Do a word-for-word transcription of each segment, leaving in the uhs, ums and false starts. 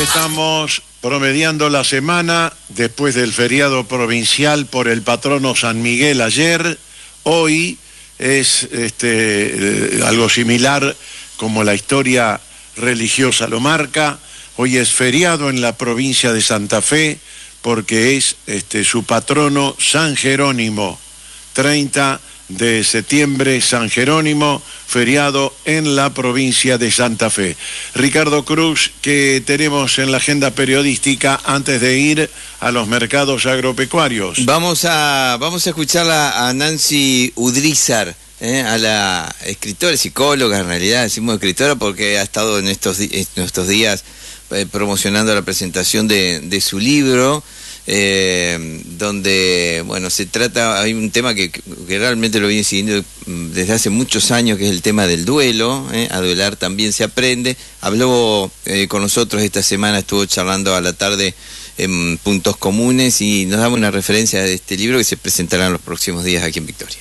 estamos promediando la semana después del feriado provincial por el patrono San Miguel ayer. Hoy es este, eh, algo similar como la historia religiosa lo marca. Hoy es feriado en la provincia de Santa Fe porque es este, su patrono San Jerónimo. treinta de septiembre, San Jerónimo, feriado en la provincia de Santa Fe. Ricardo Cruz, ¿qué tenemos en la agenda periodística antes de ir a los mercados agropecuarios? Vamos a, vamos a escucharla a Nancy Udrízar, eh, a la escritora, psicóloga, en realidad decimos escritora porque ha estado en estos, en estos días eh, promocionando la presentación de, de su libro. Eh, donde, bueno, se trata, hay un tema que, que realmente lo viene siguiendo desde hace muchos años, que es el tema del duelo, eh, a duelar también se aprende. Habló eh, con nosotros esta semana, estuvo charlando a la tarde en Puntos Comunes y nos daba una referencia de este libro que se presentará en los próximos días aquí en Victoria.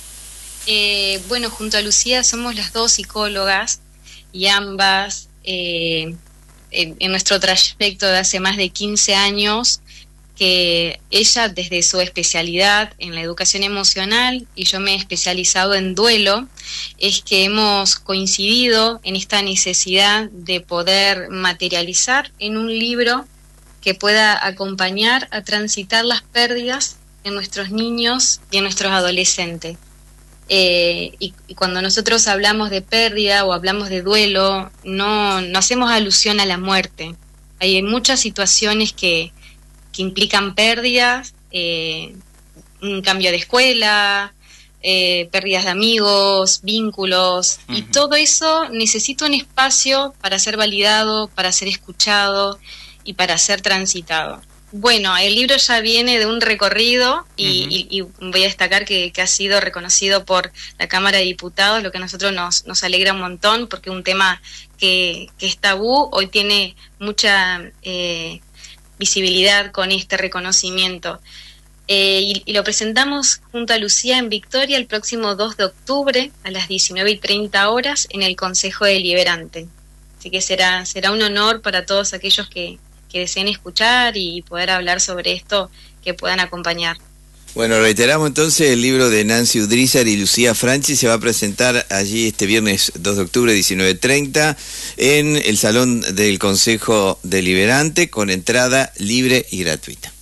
Eh, bueno, junto a Lucía somos las dos psicólogas y ambas eh, en, en nuestro trayecto de hace más de quince años, que ella desde su especialidad en la educación emocional y yo me he especializado en duelo, es que hemos coincidido en esta necesidad de poder materializar en un libro que pueda acompañar a transitar las pérdidas en nuestros niños y en nuestros adolescentes. Eh, y, y cuando nosotros hablamos de pérdida o hablamos de duelo, no, no hacemos alusión a la muerte. Hay muchas situaciones que que implican pérdidas, eh, un cambio de escuela, eh, pérdidas de amigos, vínculos, uh-huh. Y todo eso necesita un espacio para ser validado, para ser escuchado y para ser transitado. Bueno, el libro ya viene de un recorrido y, uh-huh. y, y voy a destacar que, que ha sido reconocido por la Cámara de Diputados, lo que a nosotros nos, nos alegra un montón, porque un tema que, que es tabú, hoy tiene mucha Eh, visibilidad con este reconocimiento. Eh, y, y lo presentamos junto a Lucía en Victoria el próximo dos de octubre a las diecinueve y treinta horas en el Consejo Deliberante. Así que será, será un honor para todos aquellos que, que deseen escuchar y poder hablar sobre esto, que puedan acompañar. Bueno, reiteramos entonces, el libro de Nancy Udrízar y Lucía Franchi se va a presentar allí este viernes dos de octubre, diecinueve treinta, en el Salón del Consejo Deliberante, con entrada libre y gratuita.